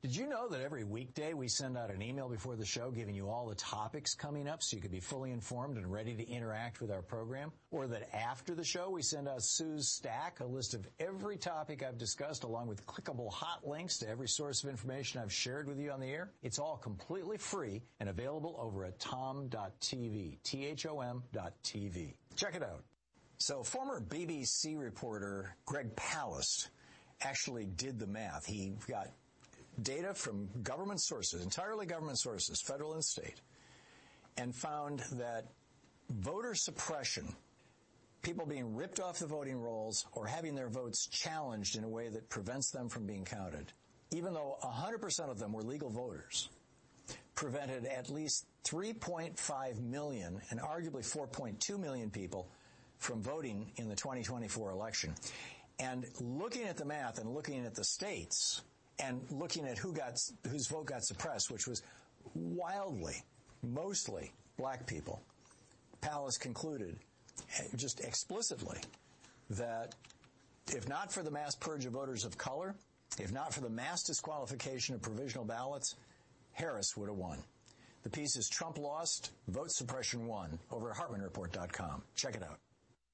Did you know that every weekday we send out an email before the show giving you all the topics coming up so you can be fully informed and ready to interact with our program? Or that after the show we send out Sue's Stack, a list of every topic I've discussed along with clickable hot links to every source of information I've shared with you on the air? It's all completely free and available over at tom.tv, THOM.tv. Check it out. So former BBC reporter Greg Palast actually did the math. He got data from government sources, entirely government sources, federal and state, and found that voter suppression, people being ripped off the voting rolls or having their votes challenged in a way that prevents them from being counted, even though 100% of them were legal voters, prevented at least 3.5 million and arguably 4.2 million people from voting in the 2024 election. And looking at the math and looking at the states and looking at whose vote got suppressed, which was wildly, mostly black people, Palast concluded just explicitly that if not for the mass purge of voters of color, if not for the mass disqualification of provisional ballots, Harris would have won. The piece is Trump Lost, Vote Suppression Won, over at HartmanReport.com. Check it out.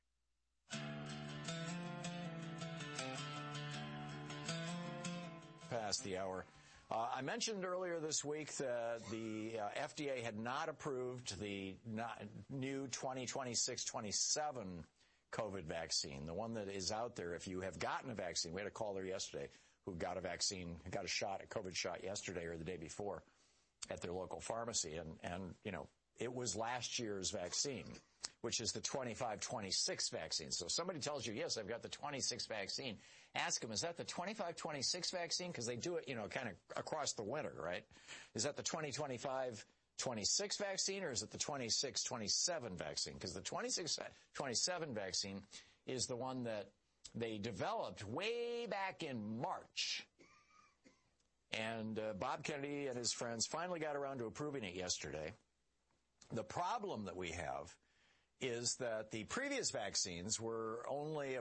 Past the hour. I mentioned earlier this week that the FDA had not approved the new 2026-27 COVID vaccine, the one that is out there if you have gotten a vaccine. We had a caller yesterday who got a vaccine, got a COVID shot yesterday or the day before at their local pharmacy. And you know, it was last year's vaccine, which is the 25-26 vaccine. So if somebody tells you, yes, I've got the 26 vaccine, ask them, is that the 25-26 vaccine? Because they do it, you know, kind of across the winter, right? Is that the 2025-26 vaccine or is it the 26-27 vaccine? Because the 26-27 vaccine is the one that they developed way back in March. And Bob Kennedy and his friends finally got around to approving it yesterday. The problem that we have is that the previous vaccines were only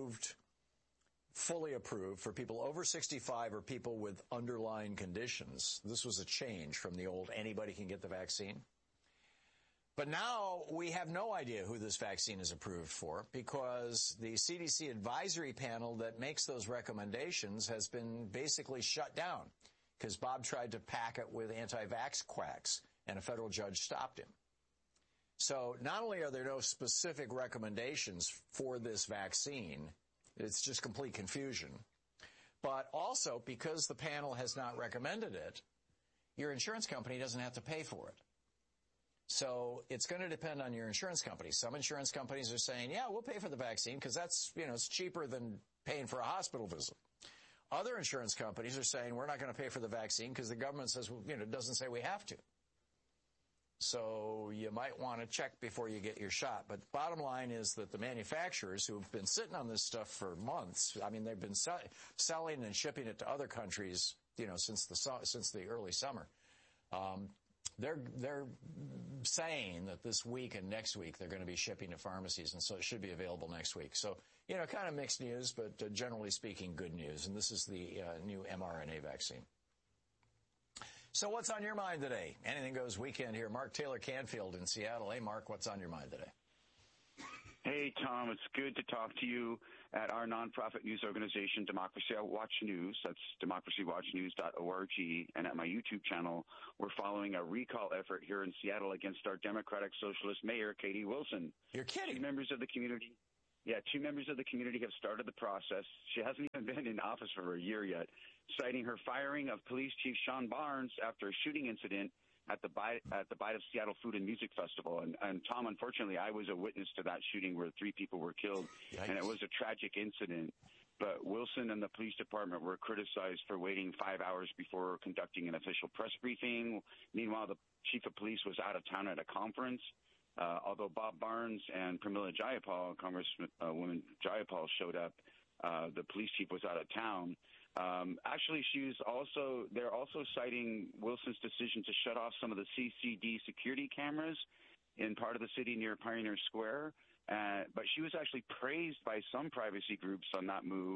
fully approved for people over 65 or people with underlying conditions. This was a change from the old anybody can get the vaccine. But now we have no idea who this vaccine is approved for because the CDC advisory panel that makes those recommendations has been basically shut down because Bob tried to pack it with anti-vax quacks and a federal judge stopped him. So not only are there no specific recommendations for this vaccine, it's just complete confusion, but also because the panel has not recommended it, your insurance company doesn't have to pay for it. So it's going to depend on your insurance company. Some insurance companies are saying, yeah, we'll pay for the vaccine because that's, you know, it's cheaper than paying for a hospital visit. Other insurance companies are saying we're not going to pay for the vaccine because the government says, well, you know, it doesn't say we have to. So you might want to check before you get your shot. But bottom line is that the manufacturers who have been sitting on this stuff for months, I mean, they've been selling and shipping it to other countries, you know, since the early summer. They're saying that this week and next week they're going to be shipping to pharmacies, and so it should be available next week. So, you know, kind of mixed news, but generally speaking, good news. And this is the new mRNA vaccine. So what's on your mind today? Anything Goes weekend here. Mark Taylor Canfield in Seattle. Hey, Mark, what's on your mind today? Hey, Tom, it's good to talk to you at our nonprofit news organization, Democracy Watch News. That's democracywatchnews.org. And at my YouTube channel, we're following a recall effort here in Seattle against our Democratic Socialist Mayor, Katie Wilson. You're kidding. Two members of the community have started the process. She hasn't even been in office for a year yet, citing her firing of Police Chief Sean Barnes after a shooting incident at the Bite of Seattle Food and Music Festival. And Tom, unfortunately, I was a witness to that shooting where 3 people were killed. Yikes. And it was a tragic incident. But Wilson and the police department were criticized for waiting 5 hours before conducting an official press briefing. Meanwhile, the chief of police was out of town at a conference. Although Bob Barnes and Pramila Jayapal, Congresswoman Jayapal, showed up, the police chief was out of town. Actually, they're also citing Wilson's decision to shut off some of the CCD security cameras in part of the city near Pioneer Square. But she was actually praised by some privacy groups on that move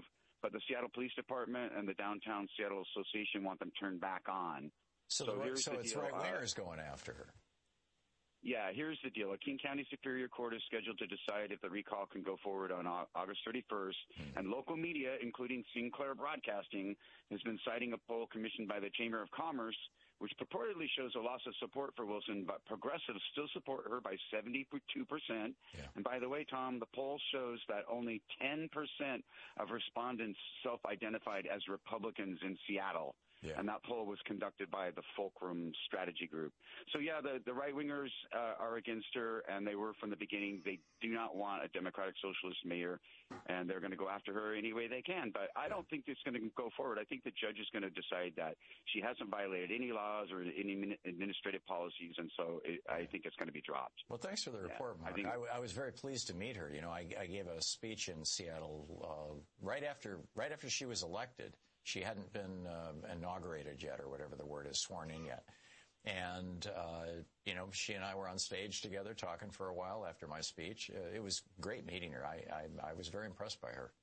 but the Seattle Police Department and the Downtown Seattle Association want them turned back on. So it's right-wingers going after her. Yeah, here's the deal. A King County Superior Court is scheduled to decide if the recall can go forward on August 31st, and local media, including Sinclair Broadcasting, has been citing a poll commissioned by the Chamber of Commerce, which purportedly shows a loss of support for Wilson, but progressives still support her by 72%. Yeah. And by the way, Tom, the poll shows that only 10% of respondents self-identified as Republicans in Seattle. Yeah. And that poll was conducted by the Fulcrum Strategy Group. So, yeah, the right-wingers are against her, and they were from the beginning. They do not want a Democratic Socialist mayor, and they're going to go after her any way they can. But I don't think it's going to go forward. I think the judge is going to decide that she hasn't violated any laws or any administrative policies, and so I think it's going to be dropped. Well, thanks for the report, Mark. I was very pleased to meet her. You know, I gave a speech in Seattle right after she was elected. She hadn't been inaugurated yet, or whatever the word is, sworn in yet. And, you know, she and I were on stage together talking for a while after my speech. It was great meeting her. I was very impressed by her.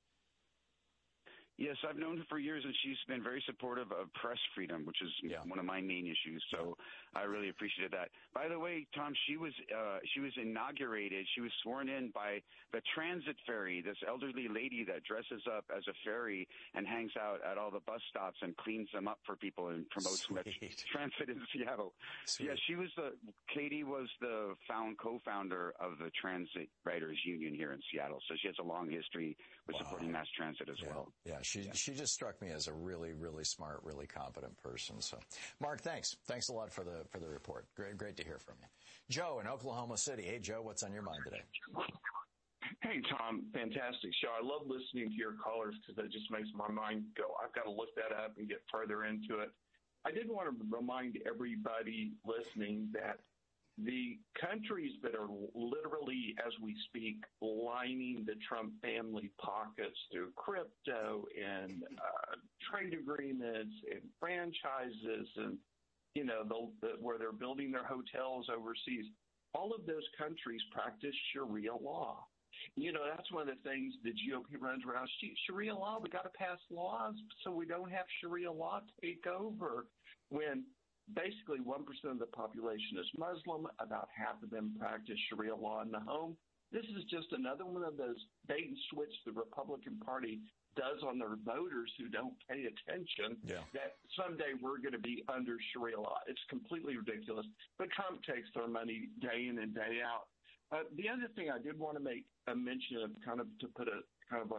Yes, I've known her for years, and she's been very supportive of press freedom, which is one of my main issues. So I really appreciated that. By the way, Tom, she was inaugurated. She was sworn in by the Transit Ferry, this elderly lady that dresses up as a ferry and hangs out at all the bus stops and cleans them up for people and promotes transit in Seattle. Sweet. Yeah, Katie was the co-founder of the Transit Writers Union here in Seattle. So she has a long history with supporting mass transit as well. Yeah. She just struck me as a really, really smart, really competent person. So, Mark, thanks. Thanks a lot for the report. Great to hear from you. Joe in Oklahoma City. Hey, Joe, what's on your mind today? Hey, Tom. Fantastic show. I love listening to your callers because that just makes my mind go, I've got to look that up and get further into it. I did want to remind everybody listening that the countries that are literally, as we speak, lining the Trump family pockets through crypto and trade agreements and franchises and, you know, where they're building their hotels overseas, all of those countries practice Sharia law. You know, that's one of the things the GOP runs around. Sharia law, we got to pass laws so we don't have Sharia law take over when basically 1% of the population is Muslim. About half of them practice Sharia law in the home. This is just another one of those bait and switch the Republican Party does on their voters who don't pay attention that someday we're going to be under Sharia law. It's completely ridiculous. But Trump takes their money day in and day out. The other thing I did want to make a mention of, kind of to put a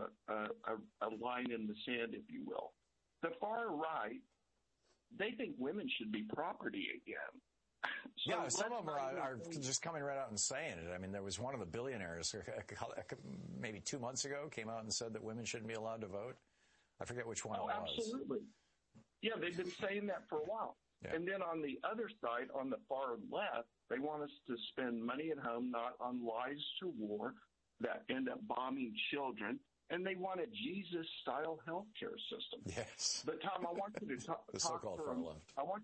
line in the sand, if you will. The far right, they think women should be property again. Some of them are just coming right out and saying it. I mean, there was one of the billionaires maybe 2 months ago came out and said that women shouldn't be allowed to vote. I forget which one it was. Absolutely. Yeah, they've been saying that for a while. Yeah. And then on the other side, on the far left, they want us to spend money at home, not on lies to war that end up bombing children. And they want a Jesus-style healthcare system. Yes. But, Tom, I want you to talk the so-called far left. I want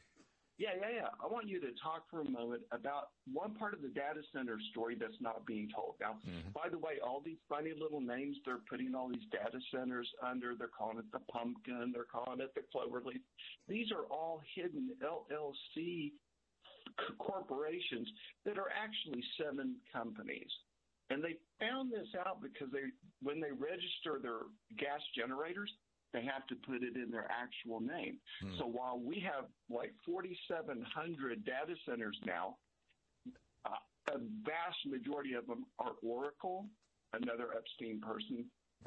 you to talk for a moment about one part of the data center story that's not being told. Now, by the way, all these funny little names they're putting all these data centers under, they're calling it the Pumpkin, they're calling it the Cloverleaf. These are all hidden LLC corporations that are actually 7 companies. And they found this out because when they register their gas generators, they have to put it in their actual name. So while we have like 4,700 data centers now, a vast majority of them are Oracle, another Epstein person,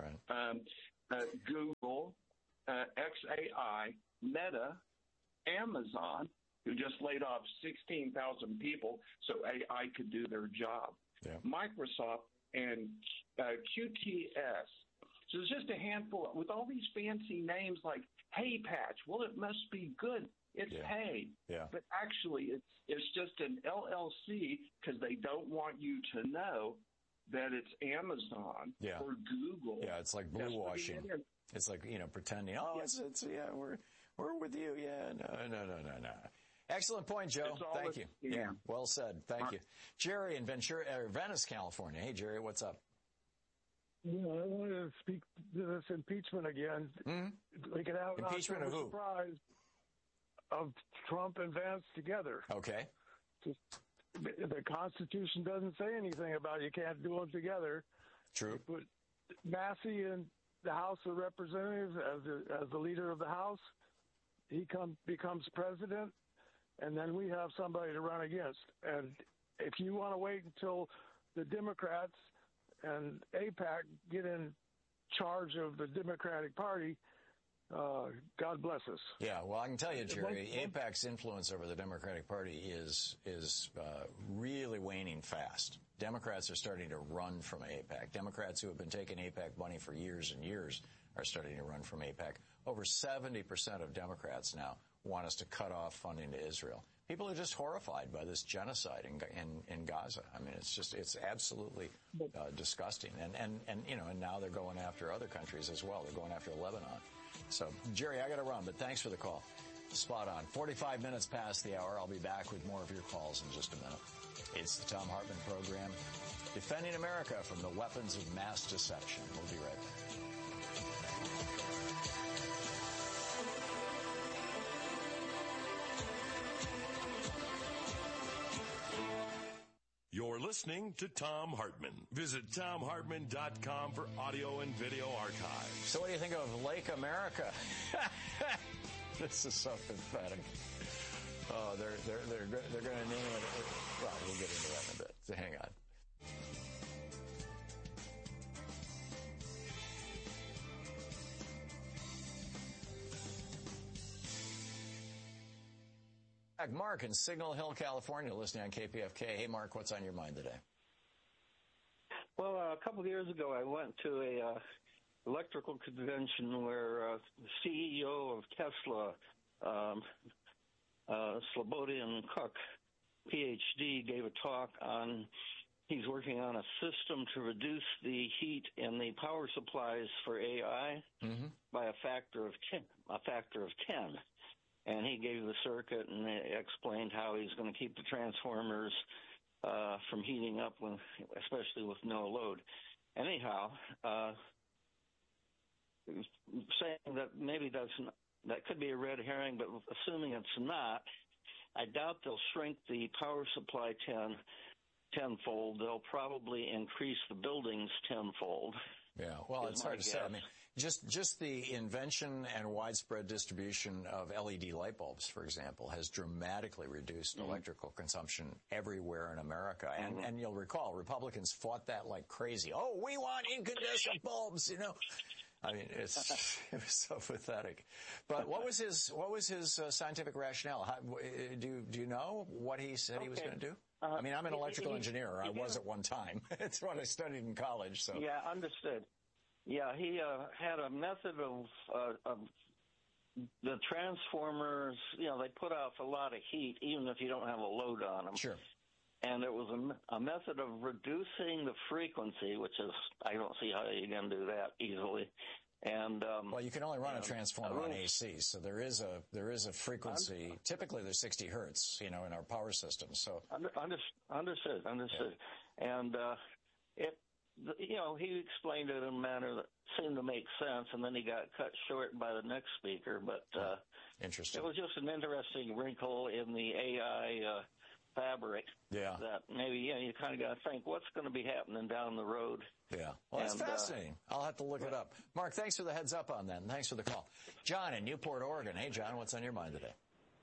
Google, XAI, Meta, Amazon, who just laid off 16,000 people so AI could do their job. Yeah. Microsoft and QTS. So it's just a handful with all these fancy names like Hey Patch. Well, it must be good. It's Hey. Yeah. But actually, it's just an LLC because they don't want you to know that it's Amazon or Google. Yeah, it's like blue washing. It's like, you know, pretending, we're with you. Yeah, no. Excellent point, Joe. Thank you. Yeah, well said. Thank you. Jerry in Venice, California. Hey, Jerry, what's up? I wanted to speak to this impeachment again. We could have impeachment of who? Surprise of Trump and Vance together. Okay. The Constitution doesn't say anything about you can't do them together. True. But Massey in the House of Representatives as the leader of the House, he becomes president, and then we have somebody to run against. And if you want to wait until the Democrats and AIPAC get in charge of the Democratic Party, God bless us. Yeah, well, I can tell you, Jerry, AIPAC's influence over the Democratic Party is really waning fast. Democrats are starting to run from AIPAC. Democrats who have been taking AIPAC money for years and years are starting to run from AIPAC. Over 70% of Democrats now want us to cut off funding to Israel. People are just horrified by this genocide in Gaza. I mean, it's absolutely disgusting. And now they're going after other countries as well. They're going after Lebanon. So, Jerry, I got to run, but thanks for the call. Spot on. 45 minutes past the hour. I'll be back with more of your calls in just a minute. It's the Thom Hartmann Program, defending America from the weapons of mass deception. We'll be right back. You're listening to Thom Hartmann. Visit ThomHartmann.com for audio and video archives. So what do you think of Lake America? This is so pathetic. Oh, they're going to name it. Well, we'll get into that in a bit. So hang on. Mark in Signal Hill, California, listening on KPFK. Hey, Mark, what's on your mind today? Well, a couple of years ago, I went to a electrical convention where the CEO of Tesla, Slobodian Cook, PhD, gave a talk on he's working on a system to reduce the heat in the power supplies for AI by a factor of 10. And he gave the circuit and explained how he's going to keep the transformers from heating up, especially with no load. Anyhow, saying that maybe that could be a red herring, but assuming it's not, I doubt they'll shrink the power supply tenfold. They'll probably increase the buildings tenfold. Yeah, well, it's hard to say. I mean, just the invention and widespread distribution of LED light bulbs, for example, has dramatically reduced electrical consumption everywhere in America. And you'll recall, Republicans fought that like crazy. Oh, we want incandescent bulbs, you know. I mean, it was so pathetic. But what was his scientific rationale? Do you know what he said he was going to do? I mean, I'm an electrical engineer. I was at one time. It's what I studied in college. So yeah, understood. Yeah, he had a method of the transformers. You know, they put off a lot of heat, even if you don't have a load on them. Sure. And it was a method of reducing the frequency, which is I don't see how you can do that easily. And well, you can only run a transformer on AC, so there is a frequency. Typically, there's 60 hertz, you know, in our power system. So understood. Yeah. And he explained it in a manner that seemed to make sense, and then he got cut short by the next speaker. But interesting. It was just an interesting wrinkle in the AI fabric. Yeah. That maybe you kind of got to think what's going to be happening down the road. Yeah. Well, that's fascinating. I'll have to look it up. Mark, thanks for the heads up on that, and thanks for the call. John in Newport, Oregon. Hey, John, what's on your mind today?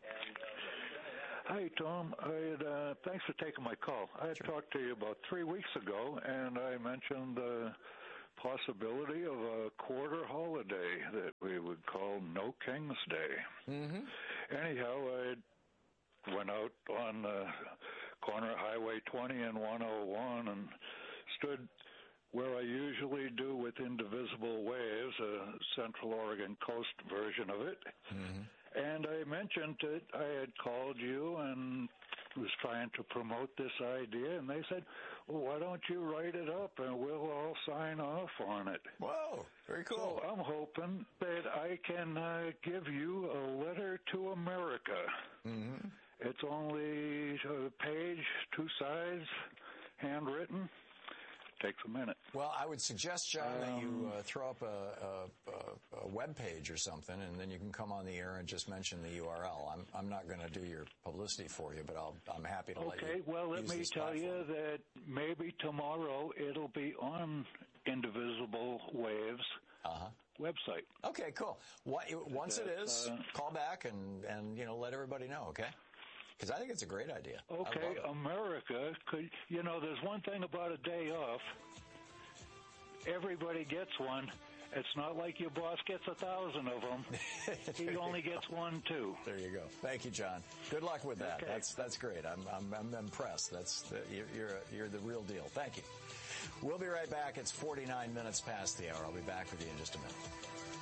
Hi, Tom. Thanks for taking my call. I had talked to you about 3 weeks ago, and I mentioned the possibility of a quarter holiday that we would call No King's Day. Mm-hmm. Anyhow, I went out on the corner of Highway 20 and 101 and stood where I usually do with Indivisible Waves, a Central Oregon coast version of it. Mm-hmm. And I mentioned that I had called you and was trying to promote this idea, and they said, well, why don't you write it up and we'll all sign off on it. Whoa, very cool. So I'm hoping that I can give you a letter to America. Mm-hmm. It's only a page, 2 sides, handwritten, takes a minute. Well, I would suggest, John, that you throw up a web page or something, and then you can come on the air and just mention the URL. I'm not going to do your publicity for you, but I'm happy to let you. Okay, well, let me tell you that maybe tomorrow it'll be on Indivisible Waves website. Okay, cool. Once it is, call back and let everybody know, okay? Because I think it's a great idea. Okay, America could, there's one thing about a day off. Everybody gets one. It's not like your boss gets 1,000 of them. He only gets one, too. There you go. Thank you, John. Good luck with that. Okay. That's great. I'm impressed. You're the real deal. Thank you. We'll be right back. It's 49 minutes past the hour. I'll be back with you in just a minute.